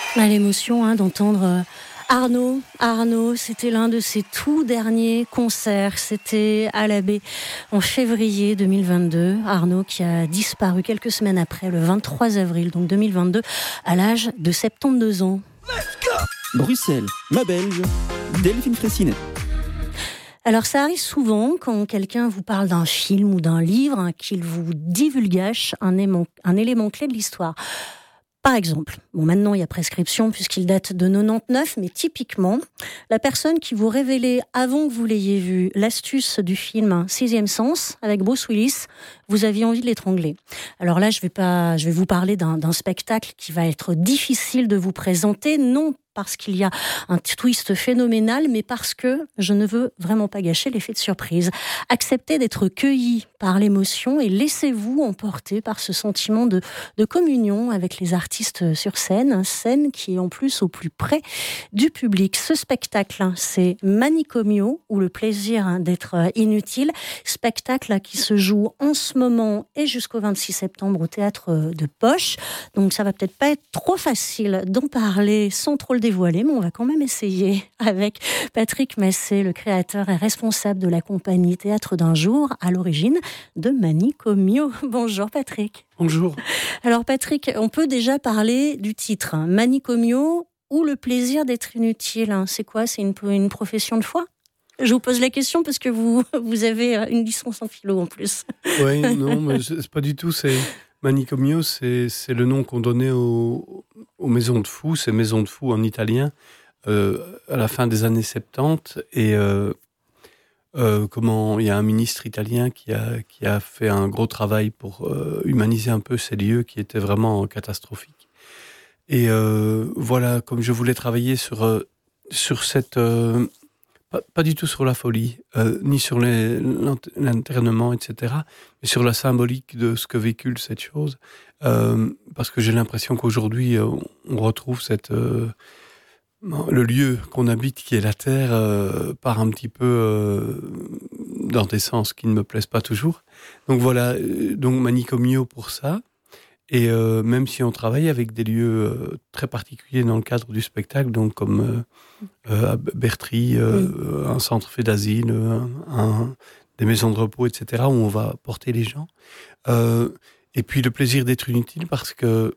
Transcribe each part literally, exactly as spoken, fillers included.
À l'émotion hein, d'entendre euh, Arnaud. Arnaud, c'était l'un de ses tout derniers concerts. C'était à la Baie en février deux mille vingt-deux. Arnaud qui a disparu quelques semaines après, le vingt-trois avril donc deux mille vingt-deux, à l'âge de soixante-douze ans. Bruxelles, ma Belge, Delphine Fraissinet. Alors ça arrive souvent quand quelqu'un vous parle d'un film ou d'un livre hein, qu'il vous divulgâche un élément, un élément clé de l'histoire. Par exemple, bon maintenant il y a prescription puisqu'il date de quatre-vingt-dix-neuf, mais typiquement, la personne qui vous révélait avant que vous l'ayez vu l'astuce du film Sixième Sens avec Bruce Willis, vous aviez envie de l'étrangler. Alors là, je vais pas, je vais vous parler d'un, d'un spectacle qui va être difficile de vous présenter, non parce qu'il y a un twist phénoménal, mais parce que je ne veux vraiment pas gâcher l'effet de surprise. Acceptez d'être cueilli par l'émotion et laissez-vous emporter par ce sentiment de, de communion avec les artistes sur scène, scène qui est en plus au plus près du public. Ce spectacle, c'est Manicomio, ou le plaisir d'être inutile, spectacle qui se joue en ce moment et jusqu'au vingt-six septembre au Théâtre de Poche. Donc ça va peut-être pas être trop facile d'en parler sans trop le dévoiler, mais on va quand même essayer avec Patrick Massé, le créateur et responsable de la compagnie Théâtre d'un jour, à l'origine de Manicomio. Bonjour Patrick. Bonjour. Alors Patrick, on peut déjà parler du titre, hein, Manicomio ou le plaisir d'être inutile. Hein. C'est quoi ? C'est une, une profession de foi ? Je vous pose la question parce que vous, vous avez une licence en philo en plus. Oui, non, mais c'est pas du tout. C'est Manicomio, c'est, c'est le nom qu'on donnait aux, aux maisons de fous. C'est maisons de fous en italien euh, à la fin des années soixante-dix. Et euh, euh, comment il y a un ministre italien qui a qui a fait un gros travail pour euh, humaniser un peu ces lieux qui étaient vraiment catastrophiques. Et euh, voilà, comme je voulais travailler sur euh, sur cette euh, Pas, pas du tout sur la folie, euh, ni sur les, l'internement, et cetera, mais sur la symbolique de ce que véhicule cette chose. Euh, parce que j'ai l'impression qu'aujourd'hui, euh, on retrouve cette, euh, le lieu qu'on habite, qui est la Terre, euh, part un petit peu euh, dans des sens qui ne me plaisent pas toujours. Donc voilà, donc Manicomio pour ça. Et euh, même si on travaille avec des lieux euh, très particuliers dans le cadre du spectacle, donc comme euh, euh, à Bertry, euh, oui. un centre fait d'asile, un, un, des maisons de repos, et cetera, où on va porter les gens. Euh, et puis le plaisir d'être inutile, parce que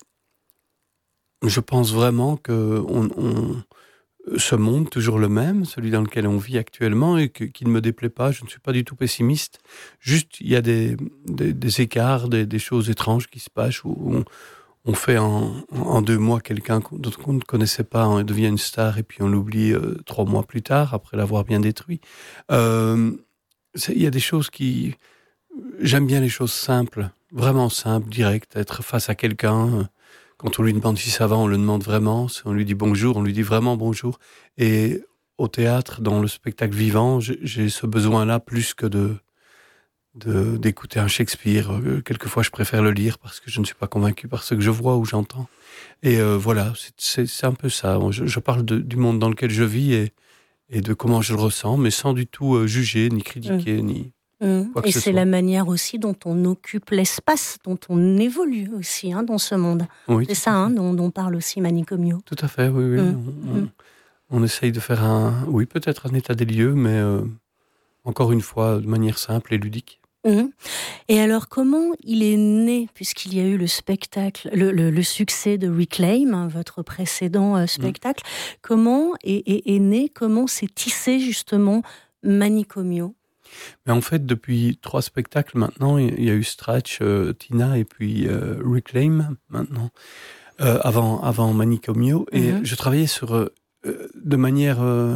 je pense vraiment que on, on, ce monde, toujours le même, celui dans lequel on vit actuellement, et que, qui ne me déplaît pas, je ne suis pas du tout pessimiste. Juste, il y a des, des, des écarts, des, des choses étranges qui se passent, où on, on fait en, en deux mois quelqu'un qu'on ne connaissait pas, on devient une star, et puis on l'oublie euh, trois mois plus tard, après l'avoir bien détruit. Euh, il y a des choses qui... J'aime bien les choses simples, vraiment simples, directes, être face à quelqu'un... Quand on lui demande si ça va, on le demande vraiment. Si on lui dit bonjour, on lui dit vraiment bonjour. Et au théâtre, dans le spectacle vivant, j'ai, j'ai ce besoin-là plus que de, de, d'écouter un Shakespeare. Quelquefois, je préfère le lire parce que je ne suis pas convaincu par ce que je vois ou j'entends. Et euh, voilà, c'est, c'est, c'est un peu ça. Je, je parle de, du monde dans lequel je vis et, et de comment je le ressens, mais sans du tout euh, juger, ni critiquer, mmh. ni... Mmh. Et c'est soit. La manière aussi dont on occupe l'espace, dont on évolue aussi hein, dans ce monde. Oui, c'est ça hein, dont, dont parle aussi Manicomio. Tout à fait, oui. oui. Mmh. On, on, on essaye de faire un, oui, peut-être un état des lieux, mais euh, encore une fois, de manière simple et ludique. Mmh. Et alors, comment il est né, puisqu'il y a eu le spectacle, le, le, le succès de Reclaim, hein, votre précédent euh, spectacle, mmh. comment est, est, est né, comment s'est tissé justement Manicomio ? Mais en fait, depuis trois spectacles maintenant, il y a eu Stretch, euh, Tina et puis euh, Reclaim maintenant, euh, avant, avant Manicomio. Et mm-hmm. je travaillais sur, euh, de manière euh,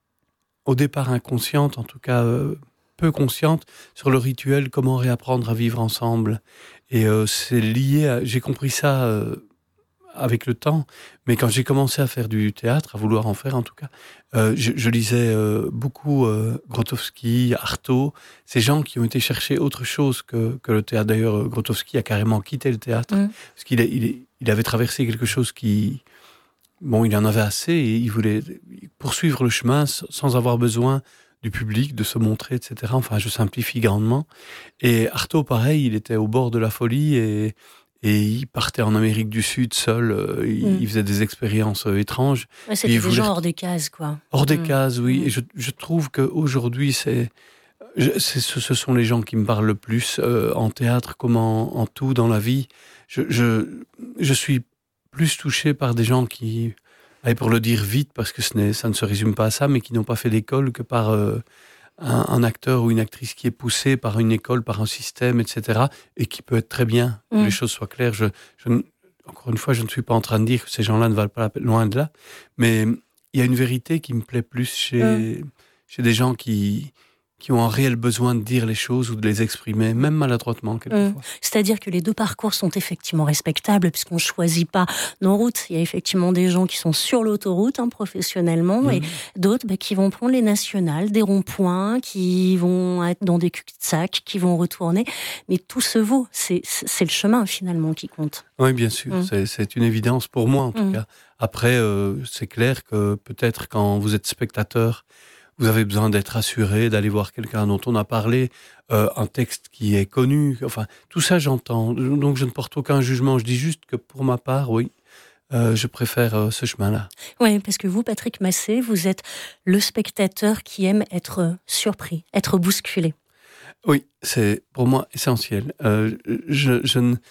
au départ inconsciente, en tout cas euh, peu consciente, sur le rituel, comment réapprendre à vivre ensemble. Et euh, c'est lié à... J'ai compris ça... Euh, avec le temps, mais quand j'ai commencé à faire du théâtre, à vouloir en faire en tout cas, euh, je, je lisais euh, beaucoup euh, Grotowski, Artaud, ces gens qui ont été chercher autre chose que, que le théâtre. D'ailleurs, Grotowski a carrément quitté le théâtre, mmh. parce qu'il a, il, il avait traversé quelque chose qui... Bon, il en avait assez, et il voulait poursuivre le chemin sans avoir besoin du public, de se montrer, et cetera. Enfin, je simplifie grandement. Et Artaud, pareil, il était au bord de la folie, et et il partait en Amérique du Sud seul, euh, il, mmh. il faisait des expériences euh, étranges. Ouais, c'était des voulait... gens hors des cases, quoi. Hors mmh. des cases, oui. Mmh. Et je, je trouve qu'aujourd'hui, c'est, je, c'est, ce sont les gens qui me parlent le plus, euh, en théâtre comme en, en tout dans la vie. Je, je, je suis plus touché par des gens qui, allez, pour le dire vite, parce que ce n'est, ça ne se résume pas à ça, mais qui n'ont pas fait d'école, que par euh, un, un acteur ou une actrice qui est poussé par une école, par un système, et cetera, et qui peut être très bien, mmh. que les choses soient claires. Je, je, encore une fois, je ne suis pas en train de dire que ces gens-là ne valent pas la peine, loin de là, mais il y a une vérité qui me plaît plus chez, mmh. chez des gens qui... qui ont un réel besoin de dire les choses ou de les exprimer, même maladroitement quelquefois. Mmh. C'est-à-dire que les deux parcours sont effectivement respectables, puisqu'on ne choisit pas nos routes. Il y a effectivement des gens qui sont sur l'autoroute, hein, professionnellement, mmh. et d'autres bah, qui vont prendre les nationales, des ronds-points, qui vont être dans des cul-de-sac, qui vont retourner. Mais tout se vaut. C'est, c'est le chemin, finalement, qui compte. Oui, bien sûr. Mmh. C'est, c'est une évidence pour moi, en tout mmh. cas. Après, euh, c'est clair que peut-être quand vous êtes spectateur, vous avez besoin d'être assuré, d'aller voir quelqu'un dont on a parlé, euh, un texte qui est connu. Enfin, tout ça, j'entends. Donc, je ne porte aucun jugement. Je dis juste que pour ma part, oui, euh, je préfère euh, ce chemin-là. Oui, parce que vous, Patrick Massé, vous êtes le spectateur qui aime être surpris, être bousculé. Oui, c'est pour moi essentiel. Euh, je, je, ne,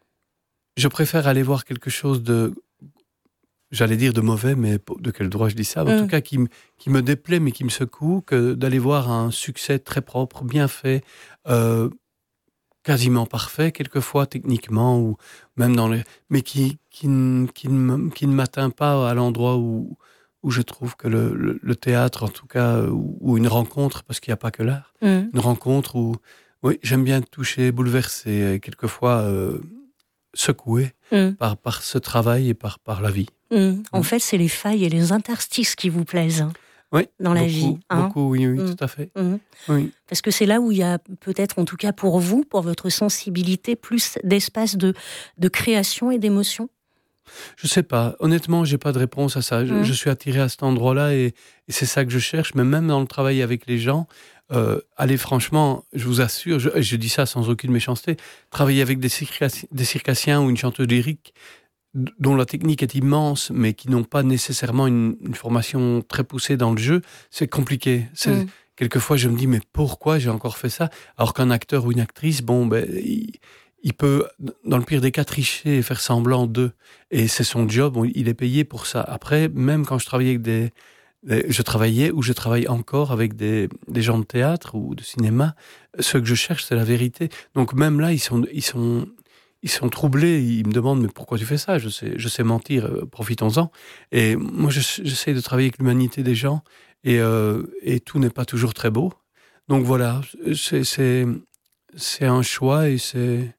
je préfère aller voir quelque chose de... J'allais dire de mauvais, mais de quel droit je dis ça ? En mmh. tout cas, qui, m- qui me déplaît, mais qui me secoue, que d'aller voir un succès très propre, bien fait, euh, quasiment parfait, quelquefois techniquement, ou même dans les... mais qui, qui, n- qui, ne, qui ne m'atteint pas à l'endroit où, où je trouve que le, le, le théâtre, en tout cas, ou, ou une rencontre, parce qu'il n'y a pas que l'art, mmh. une rencontre où, oui, j'aime bien toucher, bouleverser, et quelquefois euh, secouer mmh. par, par ce travail et par, par la vie. Mmh. En mmh. fait, c'est les failles et les interstices qui vous plaisent oui, dans la beaucoup, vie. Hein beaucoup, oui, oui, mmh. tout à fait. Mmh. Oui. Parce que c'est là où il y a peut-être, en tout cas pour vous, pour votre sensibilité, plus d'espace de, de création et d'émotion. Je sais pas. Honnêtement, j'ai pas de réponse à ça. Je, mmh. je suis attiré à cet endroit-là et, et c'est ça que je cherche. Mais même dans le travail avec les gens, euh, allez, franchement, je vous assure, je, je dis ça sans aucune méchanceté, travailler avec des, circassi- des circassiens ou une chanteuse lyrique, dont la technique est immense, mais qui n'ont pas nécessairement une, une formation très poussée dans le jeu, c'est compliqué. C'est, mmh. Quelquefois, je me dis, mais pourquoi j'ai encore fait ça ? Alors qu'un acteur ou une actrice, bon, ben, il, il peut, dans le pire des cas, tricher et faire semblant d'eux. Et c'est son job, il est payé pour ça. Après, même quand je travaillais avec des... Je travaillais ou je travaille encore avec des, des gens de théâtre ou de cinéma, ce que je cherche, c'est la vérité. Donc même là, ils sont... Ils sont Ils sont troublés, ils me demandent « mais pourquoi tu fais ça ?» Je sais, je sais mentir, euh, profitons-en. Et moi, je, j'essaie de travailler avec l'humanité des gens et, euh, et tout n'est pas toujours très beau. Donc voilà, c'est, c'est, c'est un choix et c'est,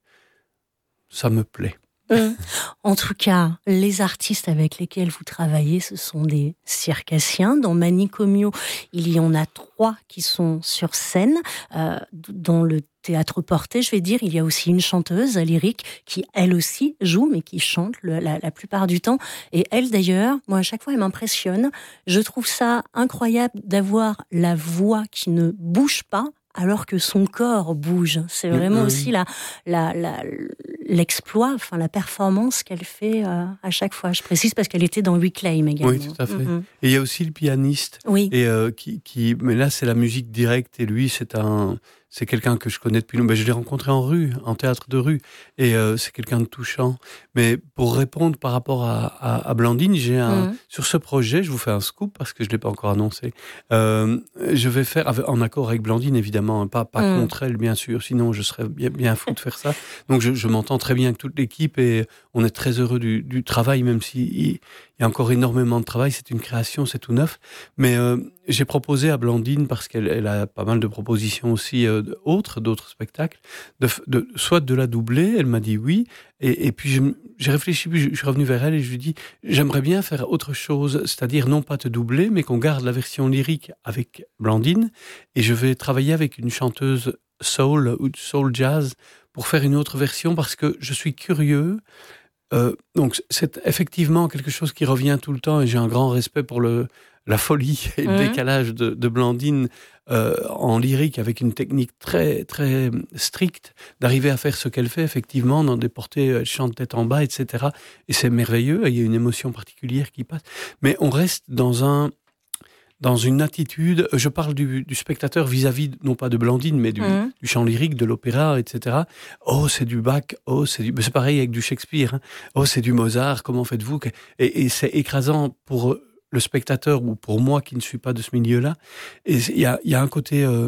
ça me plaît. Mmh. En tout cas, les artistes avec lesquels vous travaillez, ce sont des circassiens. Dans Manicomio, il y en a trois qui sont sur scène. Euh, dans le théâtre porté, je vais dire, il y a aussi une chanteuse lyrique qui, elle aussi, joue, mais qui chante le, la, la plupart du temps. Et elle, d'ailleurs, moi, à chaque fois, elle m'impressionne. Je trouve ça incroyable d'avoir la voix qui ne bouge pas, alors que son corps bouge. C'est vraiment mmh. aussi la, la, la, l'exploit, enfin la performance qu'elle fait euh, à chaque fois. Je précise parce qu'elle était dans Reclaim également. Oui, tout à fait. Mmh. Et il y a aussi le pianiste. Oui. Et euh, qui, qui, mais là, c'est la musique directe. Et lui, c'est un, c'est quelqu'un que je connais depuis longtemps. Ben, je l'ai rencontré en rue, en théâtre de rue. Et euh, c'est quelqu'un de touchant. Mais pour répondre par rapport à, à, à Blandine, j'ai un, mmh. sur ce projet, je vous fais un scoop parce que je l'ai pas encore annoncé. Euh, je vais faire en accord avec Blandine, évidemment, pas, pas mmh. contre elle, bien sûr. Sinon, je serais bien, bien fou de faire ça. Donc, je, je m'entends très bien avec toute l'équipe et on est très heureux du, du travail, même s'il il y a encore énormément de travail. C'est une création, c'est tout neuf. Mais euh, j'ai proposé à Blandine, parce qu'elle elle a pas mal de propositions aussi euh, autres, d'autres spectacles, de, de, soit de la doubler. Elle m'a dit oui. Et, et puis, je, j'ai réfléchi, puis je, je suis revenu vers elle et je lui ai dit, j'aimerais bien faire autre chose, c'est-à-dire non pas te doubler, mais qu'on garde la version lyrique avec Blandine. Et je vais travailler avec une chanteuse soul ou soul jazz pour faire une autre version, parce que je suis curieux. Euh, donc, c'est effectivement quelque chose qui revient tout le temps et j'ai un grand respect pour le, la folie et le mmh. décalage de, de Blandine euh, en lyrique avec une technique très très stricte, d'arriver à faire ce qu'elle fait effectivement dans des portées, elle chante tête en bas, et cetera. Et c'est merveilleux, il y a une émotion particulière qui passe. Mais on reste dans un dans une attitude, je parle du, du spectateur vis-à-vis, non pas de Blandine, mais du, mmh. du chant lyrique, de l'opéra, et cetera. Oh, c'est du Bach, oh, c'est du... C'est pareil avec du Shakespeare, hein. Oh, c'est du Mozart, comment faites-vous? Et, et c'est écrasant pour le spectateur ou pour moi qui ne suis pas de ce milieu-là. Et il y a, y a un côté euh,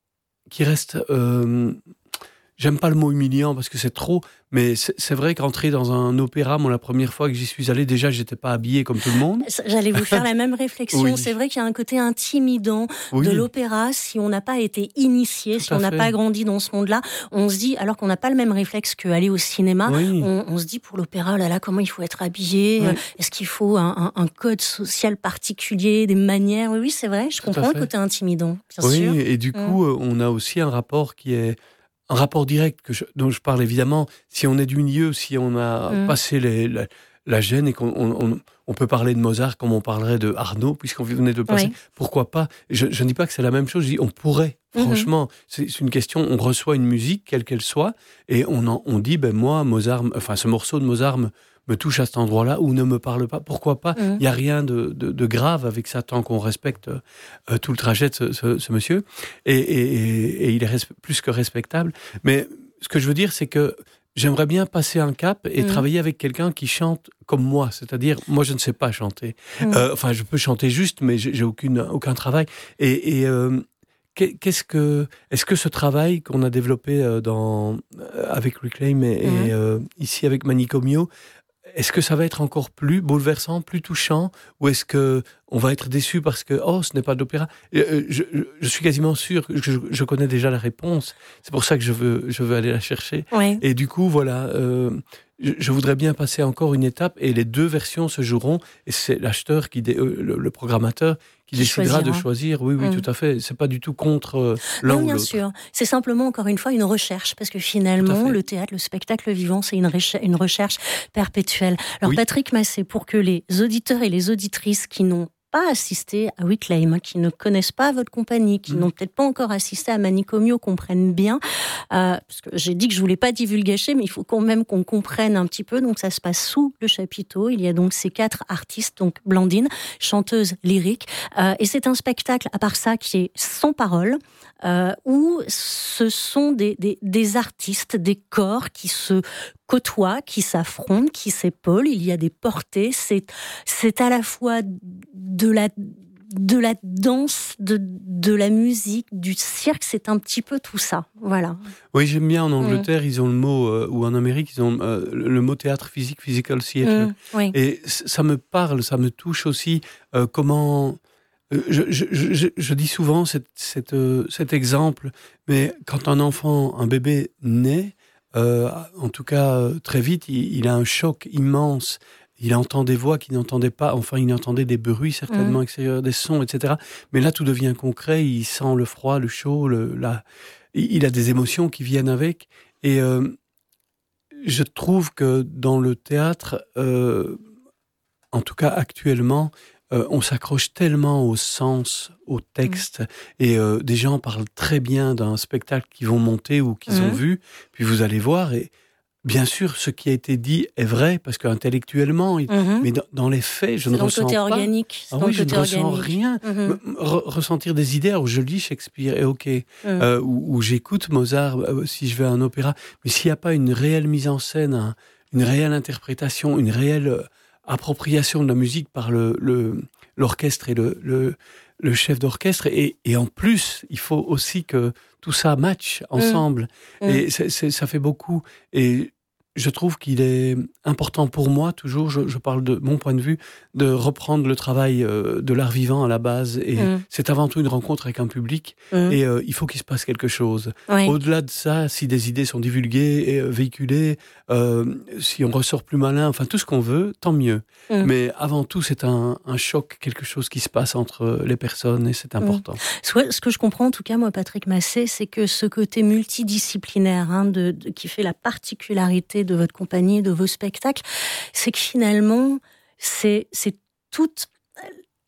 qui reste... Euh, j'aime pas le mot humiliant parce que c'est trop, mais c'est, c'est vrai qu'entrer dans un opéra, moi, la première fois que j'y suis allé, déjà, j'étais pas habillé comme tout le monde. J'allais vous faire la même réflexion. Oui. C'est vrai qu'il y a un côté intimidant oui. de l'opéra. Si on n'a pas été initié, tout si on n'a pas grandi dans ce monde-là, on se dit, alors qu'on n'a pas le même réflexe qu'aller au cinéma, oui. on, on se dit pour l'opéra, oh là là, comment il faut être habillé? Oui. Est-ce qu'il faut un, un, un code social particulier, des manières? Oui, oui, c'est vrai, je tout comprends le côté intimidant, bien oui, sûr. Oui, et du coup, mmh. on a aussi un rapport qui est un rapport direct que je, dont je parle évidemment, si on est du milieu, si on a mmh. passé les, la, la gêne et qu'on on, on peut parler de Mozart comme on parlerait de Arnaud, puisqu'on venait de passer, oui. pourquoi pas? Je ne dis pas que c'est la même chose, je dis on pourrait, mmh. franchement, c'est, c'est une question, on reçoit une musique, quelle qu'elle soit, et on, en, on dit, ben moi, Mozart, enfin ce morceau de Mozart me, me touche à cet endroit-là ou ne me parle pas, pourquoi pas? Il mmh. n'y a rien de, de, de grave avec ça tant qu'on respecte euh, tout le trajet de ce, ce, ce monsieur et, et, et il est res- plus que respectable. Mais ce que je veux dire, c'est que j'aimerais bien passer un cap et mmh. travailler avec quelqu'un qui chante comme moi, c'est-à-dire moi je ne sais pas chanter. Mmh. Euh, enfin, je peux chanter juste, mais j'ai, j'ai aucune, aucun travail. Et, et euh, Qu'est-ce que, est-ce que ce travail qu'on a développé dans, avec Reclaim et, mmh. et euh, ici avec Manicomio, est-ce que ça va être encore plus bouleversant, plus touchant, ou est-ce que on va être déçu parce que oh, ce n'est pas de l'opéra? je, je, je suis quasiment sûr que je, je connais déjà la réponse. C'est pour ça que je veux, je veux aller la chercher. Oui. Et du coup, voilà, euh, je, je voudrais bien passer encore une étape et les deux versions se joueront. Et c'est l'acheteur qui, dé, euh, le, le programmateur, qui, qui décidera choisira. de choisir. Oui, oui, mmh. tout à fait. C'est pas du tout contre euh, l'un non, ou bien l'autre. sûr. C'est simplement encore une fois une recherche, parce que finalement, le théâtre, le spectacle vivant, c'est une, reche- une recherche perpétuelle. Alors, oui. Patrick Massé, pour que les auditeurs et les auditrices qui n'ont pas assisté à Reclaim, qui ne connaissent pas votre compagnie, qui mmh. n'ont peut-être pas encore assisté à Manicomio, comprennent bien, euh, parce que j'ai dit que je voulais pas divulgacher, mais il faut quand même qu'on comprenne un petit peu. Donc ça se passe sous le chapiteau. Il y a donc ces quatre artistes, donc Blandine, chanteuse lyrique, euh, et c'est un spectacle à part ça qui est sans parole, euh, où ce sont des, des, des artistes, des corps qui se côtoient, qui s'affrontent, qui s'épaulent. Il y a des portées. C'est, c'est à la fois de la, de la danse, de, de la musique, du cirque. C'est un petit peu tout ça. Voilà. Oui, j'aime bien. En Angleterre, mmh. ils ont le mot, euh, ou en Amérique, ils ont euh, le mot théâtre physique, physical theatre. Mmh, oui. Et ça me parle, ça me touche aussi. Euh, comment... Je, je, je, je dis souvent cette, cette, euh, cet exemple, mais quand un enfant, un bébé naît, euh, en tout cas euh, très vite, il, il a un choc immense. Il entend des voix qu'il n'entendait pas, enfin il entendait des bruits certainement mmh. extérieurs, des sons, et cetera. Mais là tout devient concret, il sent le froid, le chaud, le, la... il a des émotions qui viennent avec. Et euh, je trouve que dans le théâtre, euh, en tout cas actuellement, Euh, on s'accroche tellement au sens, au texte, mmh. et euh, des gens parlent très bien d'un spectacle qu'ils vont monter ou qu'ils mmh. ont vu, puis vous allez voir, et bien sûr, ce qui a été dit est vrai, parce qu'intellectuellement, mmh. mais dans, dans les faits, je c'est ne dans ressens le côté pas... Organique. Ah oui, je ne ressens rien. Mmh. Re- ressentir des idées, alors je lis Shakespeare, et ok, mmh. euh, ou, ou j'écoute Mozart, euh, si je vais à un opéra, mais s'il n'y a pas une réelle mise en scène, hein, une réelle interprétation, une réelle... Euh, appropriation de la musique par le, le, l'orchestre et le, le, le chef d'orchestre. Et, et en plus, il faut aussi que tout ça matche ensemble. Mmh. Et c'est, c'est, ça fait beaucoup. Et je trouve qu'il est important pour moi, toujours, je, je parle de mon point de vue, de reprendre le travail euh, de l'art vivant à la base. Et mmh. c'est avant tout une rencontre avec un public. Mmh. Et euh, il faut qu'il se passe quelque chose. Oui. Au-delà de ça, si des idées sont divulguées et euh, véhiculées, euh, si on ressort plus malin, enfin tout ce qu'on veut, tant mieux. Mmh. Mais avant tout, c'est un, un choc, quelque chose qui se passe entre les personnes et c'est important. Mmh. Ce que je comprends, en tout cas, moi, Patrick Massé, c'est que ce côté multidisciplinaire hein, de, de, qui fait la particularité de votre compagnie, de vos spectacles, c'est que finalement, c'est, c'est toute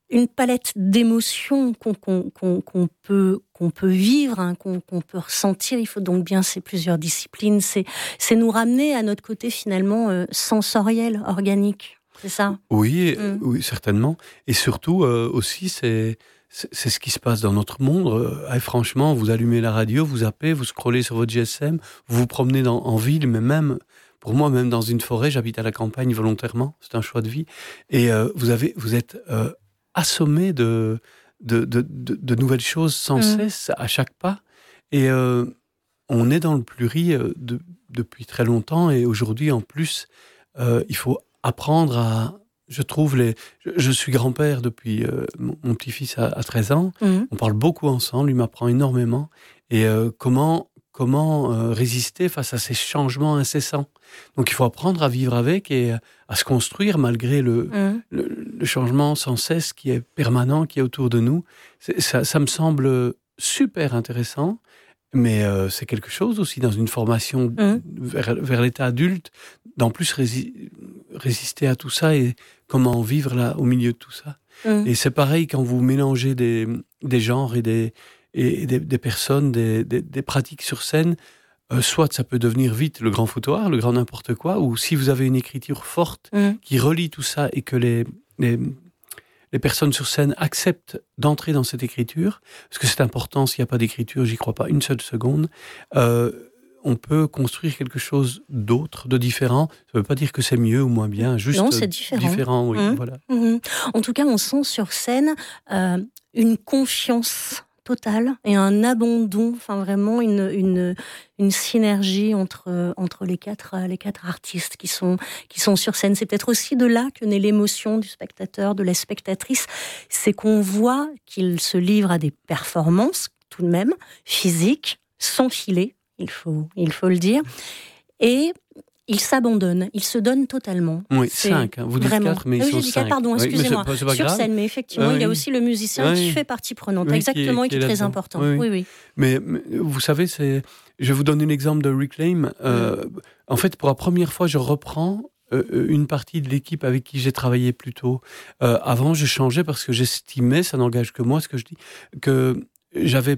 une palette d'émotions qu'on, qu'on, qu'on, qu'on, peut, qu'on peut vivre, hein, qu'on, qu'on peut ressentir. Il faut donc bien ces plusieurs disciplines. C'est, c'est nous ramener à notre côté finalement euh, sensoriel, organique. C'est ça ? Oui, mmh. oui, certainement. Et surtout euh, aussi, c'est, c'est, c'est ce qui se passe dans notre monde. Euh, franchement, vous allumez la radio, vous zappez, vous scrollez sur votre G S M, vous vous promenez dans, en ville, mais même... Pour moi, même dans une forêt, j'habite à la campagne volontairement, c'est un choix de vie. Et euh, vous, avez, vous êtes euh, assommé de, de, de, de, de nouvelles choses sans mmh. cesse, à chaque pas. Et euh, on est dans le pluri euh, de, depuis très longtemps. Et aujourd'hui, en plus, euh, il faut apprendre à... Je trouve les... Je, je suis grand-père depuis... Euh, mon, mon petit-fils a, a treize ans. Mmh. On parle beaucoup ensemble, il m'apprend énormément. Et euh, comment... Comment euh, résister face à ces changements incessants. Donc, il faut apprendre à vivre avec et à se construire malgré le, mmh. le, le changement sans cesse qui est permanent, qui est autour de nous. C'est, ça, ça me semble super intéressant, mais euh, c'est quelque chose aussi dans une formation mmh. vers, vers l'état adulte, d'en plus rési- résister à tout ça et comment vivre là, au milieu de tout ça. Mmh. Et c'est pareil quand vous mélangez des, des genres et des... et des, des personnes, des, des, des pratiques sur scène, euh, soit ça peut devenir vite le grand foutoir, le grand n'importe quoi, ou si vous avez une écriture forte mmh. qui relie tout ça et que les, les, les personnes sur scène acceptent d'entrer dans cette écriture, parce que c'est important, s'il n'y a pas d'écriture, j'y crois pas une seule seconde, euh, on peut construire quelque chose d'autre, de différent. Ça ne veut pas dire que c'est mieux ou moins bien, juste non, c'est différent. différent oui, mmh. voilà. Mmh. En tout cas, on sent sur scène euh, une confiance totale et un abandon, enfin vraiment une, une, une synergie entre, entre les, quatre, les quatre artistes qui sont, qui sont sur scène. C'est peut-être aussi de là que naît l'émotion du spectateur, de la spectatrice. C'est qu'on voit qu'ils se livrent à des performances, tout de même, physiques, sans filet, il faut, il faut le dire. Et ils s'abandonnent, ils se donnent totalement. Oui, c'est cinq. Hein. Vous dites vraiment... quatre, mais ils oui, sont j'ai dit cinq. quatre, pardon, excusez-moi. Oui, mais c'est pas, c'est pas sur scène, mais effectivement, oui. il y a aussi le musicien oui. qui fait partie prenante, oui, exactement, qui est, et qui est, qui est très important. Oui, oui, oui. Mais, mais vous savez, c'est... je vais vous donner l'exemple de Reclaim. Euh, mm. En fait, pour la première fois, je reprends euh, une partie de l'équipe avec qui j'ai travaillé plus tôt. Euh, avant, je changeais parce que j'estimais, ça n'engage que moi, ce que je dis, que j'avais...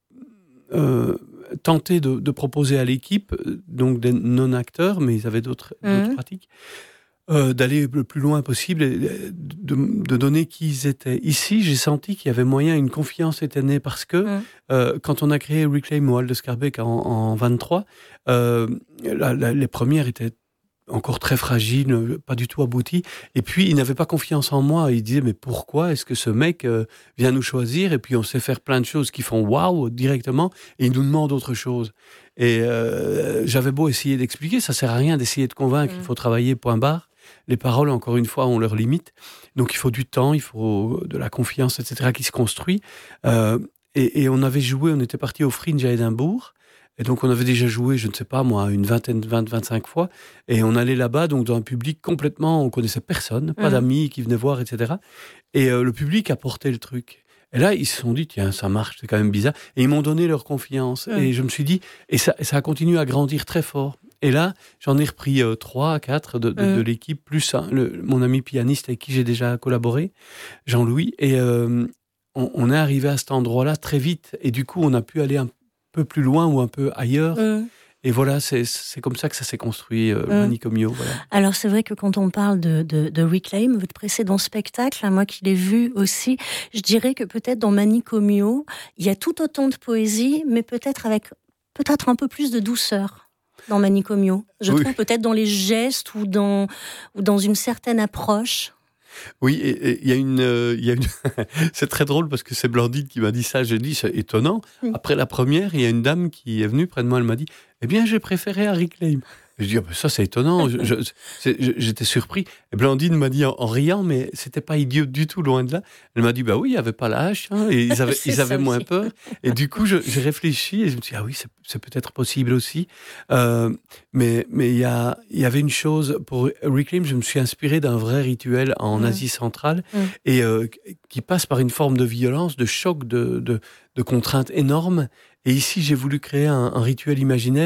Euh, tenté de, de proposer à l'équipe, donc des non-acteurs, mais ils avaient d'autres, mmh. d'autres pratiques, euh, d'aller le plus loin possible et de, de donner qui ils étaient. Ici, j'ai senti qu'il y avait moyen, une confiance était née parce que mmh. euh, quand on a créé Reclaim au Hall de Scarbeck en, en vingt-trois, euh, la, la, les premières étaient encore très fragile, pas du tout abouti. Et puis, il n'avait pas confiance en moi. Il disait, mais pourquoi est-ce que ce mec euh, vient nous choisir? Et puis, on sait faire plein de choses qui font waouh directement, et il nous demande autre chose. Et euh, j'avais beau essayer d'expliquer, ça sert à rien d'essayer de convaincre. Mmh. Il faut travailler, point barre. Les paroles, encore une fois, ont leurs limites. Donc, il faut du temps, il faut de la confiance, et cetera, qui se construit. Euh, et, et on avait joué, on était parti au Fringe à Édimbourg. Et donc, on avait déjà joué, je ne sais pas moi, une vingtaine, vingt, vingt-cinq fois. Et on allait là-bas, donc dans un public complètement, on connaissait personne, pas mmh. d'amis qui venaient voir, et cetera. Et euh, le public a porté le truc. Et là, ils se sont dit, tiens, ça marche, c'est quand même bizarre. Et ils m'ont donné leur confiance. Mmh. Et je me suis dit, et ça, ça a continué à grandir très fort. Et là, j'en ai repris euh, trois, quatre de, de, mmh. de l'équipe, plus hein, le, mon ami pianiste avec qui j'ai déjà collaboré, Jean-Louis. Et euh, on, on est arrivé à cet endroit-là très vite. Et du coup, on a pu aller un peu plus loin ou un peu ailleurs. Mmh. Et voilà, c'est, c'est comme ça que ça s'est construit, euh, mmh. Manicomio. Voilà. Alors, c'est vrai que quand on parle de, de, de Reclaim, votre précédent spectacle, moi qui l'ai vu aussi, je dirais que peut-être dans Manicomio, il y a tout autant de poésie, mais peut-être avec peut-être un peu plus de douceur dans Manicomio. Je oui. trouve peut-être dans les gestes ou dans, ou dans une certaine approche. Oui, il y a une, euh, y a une... c'est très drôle parce que c'est Blandine qui m'a dit ça. J'ai dit, c'est étonnant. Mm. Après la première, il y a une dame qui est venue près de moi. Elle m'a dit, eh bien, j'ai préféré à Reclaim. Je dis, oh, ben ça, c'est étonnant. je, je, c'est, j'étais surpris. Et Blandine m'a dit en, en riant, mais c'était pas idiot du tout, loin de là. Elle m'a dit, bah oui, il n'y avait pas la hache, hein, et ils avaient, ils avaient moins peur. Et du coup, je, j'ai réfléchi et je me suis dit, ah oui, c'est, c'est peut-être possible aussi. Euh, mais mais il y, a, y avait une chose, pour Reclaim, je me suis inspiré d'un vrai rituel en mmh. Asie centrale, mmh. et euh, qui passe par une forme de violence, de choc, de, de, de contraintes énormes. Et ici, j'ai voulu créer un, un rituel imaginaire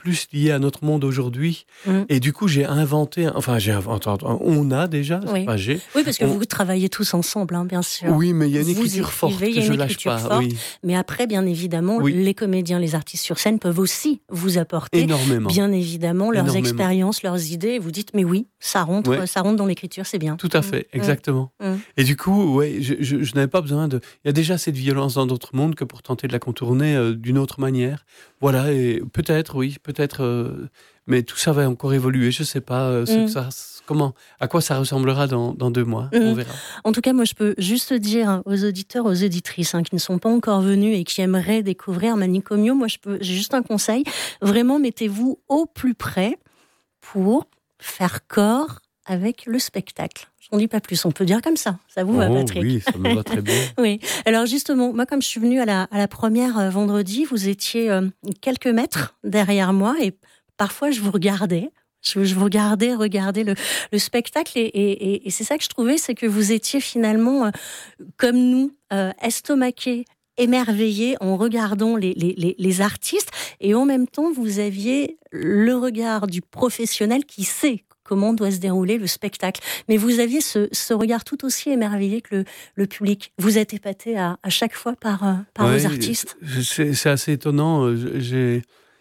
plus lié à notre monde aujourd'hui. Mmh. Et du coup, j'ai inventé, enfin, j'ai inventé, on a déjà, Oui. c'est pas j'ai. Oui, parce que on... vous travaillez tous ensemble, hein, bien sûr. Oui, mais il y a une Vous écriture forte écrivez, que je une lâche écriture pas. forte, Oui. Mais après, bien évidemment, Oui. les comédiens, les artistes sur scène peuvent aussi vous apporter, Énormément. bien évidemment, leurs Énormément. expériences, leurs idées. Et vous dites, mais oui, ça rentre, Ouais. ça rentre dans l'écriture, c'est bien. Tout à fait, Mmh. exactement. Mmh. Et du coup, ouais, je, je, je n'avais pas besoin de... Il y a déjà cette violence dans notre monde que pour tenter de la contourner euh, d'une autre manière. Voilà, et peut-être, oui, peut-être... Euh, mais tout ça va encore évoluer, je ne sais pas euh, ce Mm. que ça, comment, à quoi ça ressemblera dans, dans deux mois, Mm. on verra. En tout cas, moi, je peux juste dire aux auditeurs, aux auditrices hein, qui ne sont pas encore venus et qui aimeraient découvrir Manicomio, moi, je peux, j'ai juste un conseil. Vraiment, mettez-vous au plus près pour faire corps avec le spectacle. Je n'en dis pas plus, on peut dire comme ça. Ça vous oh, va, Patrick? Oui, ça me va très bien. Oui. Alors justement, moi, comme je suis venue à la, à la première euh, vendredi, vous étiez euh, quelques mètres derrière moi et parfois je vous regardais. Je, je vous regardais regarder le, le spectacle et, et, et c'est ça que je trouvais, c'est que vous étiez finalement, euh, comme nous, euh, estomaqués, émerveillés en regardant les, les, les, les artistes et en même temps, vous aviez le regard du professionnel qui sait comment doit se dérouler le spectacle. Mais vous aviez ce, ce regard tout aussi émerveillé que le, le public. Vous êtes épaté à, à chaque fois par, par ouais, vos artistes. C'est, c'est assez étonnant. J'ai,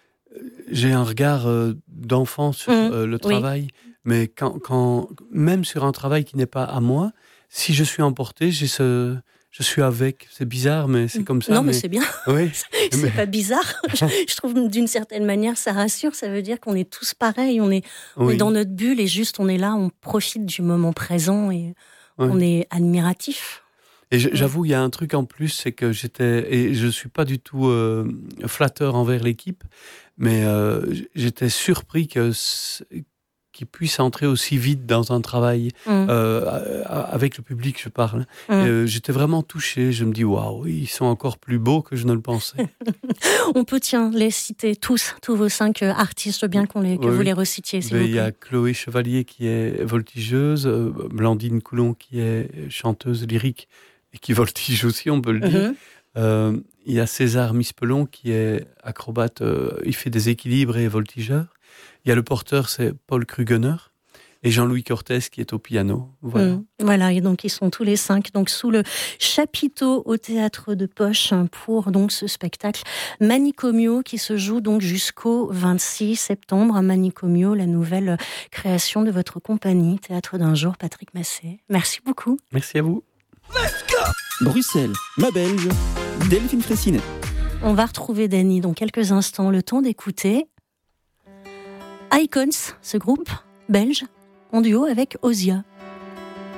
j'ai un regard d'enfant sur mmh, le travail, oui. mais quand, quand, même sur un travail qui n'est pas à moi, si je suis emporté, j'ai ce... Je suis avec, c'est bizarre, mais c'est comme ça. Non, mais, mais c'est bien. Oui. c'est mais... pas bizarre. Je, je trouve d'une certaine manière, ça rassure. Ça veut dire qu'on est tous pareils. On est, on oui. est dans notre bulle et juste on est là, on profite du moment présent et oui. on est admiratif. Et j'avoue, il y a un truc en plus, c'est que j'étais, et je suis pas du tout euh, flatteur envers l'équipe, mais euh, j'étais surpris que qui puisse entrer aussi vite dans un travail mmh. euh, avec le public, je parle. Mmh. Euh, j'étais vraiment touché. Je me dis, waouh, ils sont encore plus beaux que je ne le pensais. On peut, tiens, les citer tous, tous vos cinq artistes, bien qu'on les, que oui. vous les recitiez, s'il vous plaît. Il y a Chloé Chevalier qui est voltigeuse, euh, Blandine Coulon qui est chanteuse lyrique et qui voltige aussi, on peut le dire. Mmh. Euh, il y a César Mispelon qui est acrobate, euh, il fait des équilibres et voltigeur. Il y a le porteur, c'est Paul Krugener, et Jean-Louis Cortez qui est au piano. Voilà. Mmh, voilà, et donc ils sont tous les cinq donc sous le chapiteau au théâtre de Poche pour donc ce spectacle Manicomio qui se joue donc jusqu'au vingt-six septembre. Manicomio, la nouvelle création de votre compagnie Théâtre d'un jour, Patrick Massé. Merci beaucoup. Merci à vous. Bruxelles, ma belge, Delphine Fressinet. On va retrouver Dany dans quelques instants. Le temps d'écouter Icons, ce groupe belge, en duo avec Ozia.